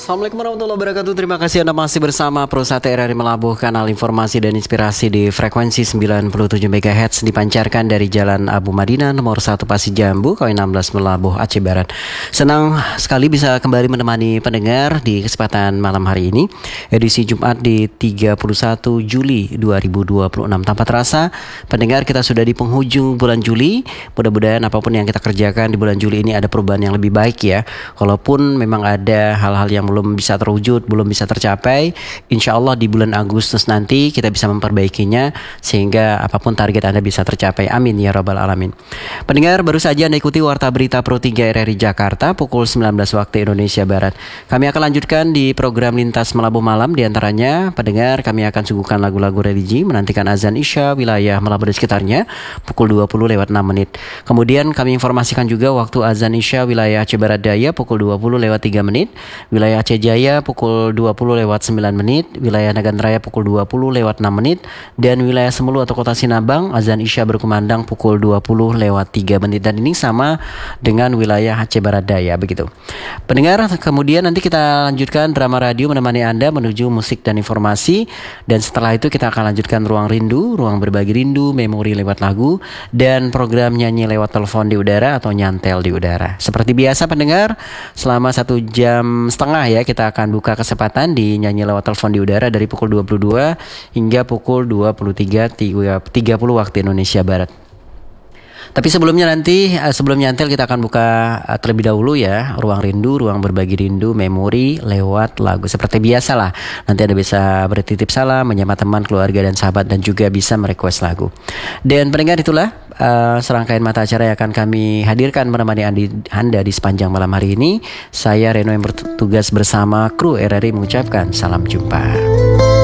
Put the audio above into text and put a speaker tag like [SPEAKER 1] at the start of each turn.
[SPEAKER 1] Assalamualaikum warahmatullahi wabarakatuh. Terima kasih Anda masih bersama Prosate RRI Melabuh, kanal informasi dan inspirasi di frekuensi 97 MHz dipancarkan dari Jalan Abu Madinah nomor 1 Pasir Jambu, KW 16 Melabuh, Aceh Barat. Senang sekali bisa kembali menemani pendengar di kesempatan malam hari ini, edisi Jumat di 31 Juli 2026. Tanpa terasa, pendengar, kita sudah di penghujung bulan Juli. Mudah-mudahan apapun yang kita kerjakan di bulan Juli ini ada perubahan yang lebih baik ya. Walaupun memang ada hal-hal yang belum bisa terwujud, belum bisa tercapai, insya Allah di bulan Agustus nanti kita bisa memperbaikinya sehingga apapun target Anda bisa tercapai. Amin ya rabbal alamin. Pendengar, baru saja Anda ikuti Warta Berita Pro 3 RRI Jakarta pukul 19 waktu Indonesia Barat. Kami akan lanjutkan di program Lintas Melabuh Malam. Di antaranya, pendengar, kami akan suguhkan lagu-lagu religi, menantikan azan Isya wilayah Melabuh dan sekitarnya pukul 20 lewat 6 menit. Kemudian kami informasikan juga waktu azan Isya wilayah Aceh Barat Daya pukul 20 lewat 3 menit, wilayah Aceh Jaya pukul 20 lewat 9 menit, wilayah Nagan Raya pukul 20 lewat 6 menit, dan wilayah Semulu atau Kota Sinabang azan Isya berkumandang pukul 20 lewat 3 menit. Dan ini sama dengan wilayah Aceh Barat Daya, begitu. Pendengar, kemudian nanti kita lanjutkan drama radio menemani Anda menuju musik dan informasi, dan setelah itu kita akan lanjutkan Ruang Rindu, ruang berbagi rindu, memori lewat lagu, dan program nyanyi lewat telepon di udara atau nyantel di udara. Seperti biasa pendengar, selama 1 jam setengah ya kita akan buka kesempatan di nyanyi lewat telepon di udara dari pukul 22 hingga pukul 23.30 waktu Indonesia Barat. Tapi sebelumnya nanti, sebelum nyantel kita akan buka terlebih dahulu ya Ruang Rindu, ruang berbagi rindu, memori lewat lagu. Seperti biasa lah, nanti Anda bisa bertitip salam, menyapa teman, keluarga dan sahabat, dan juga bisa merequest lagu. Dan pendengar, itulah serangkaian mata acara yang akan kami hadirkan menemani Anda di sepanjang malam hari ini. Saya Reno yang bertugas bersama kru RRI mengucapkan salam jumpa.